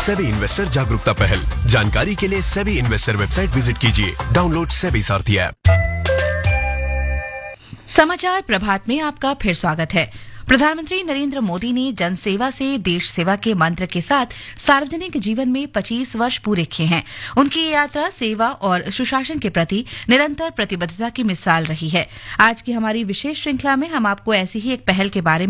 SEBI investor जागरूकता पहल। जानकारी के लिए सेबी इन्वेस्टर वेबसाइट विजिट कीजिए। डाउनलोड सेबी सारथी ऐप। समाचार प्रभात में आपका फिर स्वागत है। प्रधानमंत्री नरेंद्र मोदी ने जनसेवा से देश सेवा के मंत्र के साथ सार्वजनिक जीवन में 25 वर्ष पूरे किए हैं। उनकी ये यात्रा सेवा और सुशासन के प्रति निरंतर प्रतिबद्धता की मिसाल रही है। आज की हमारी विशेष श्रृंखला में हम आपको ऐसी ही एक पहल के बारे में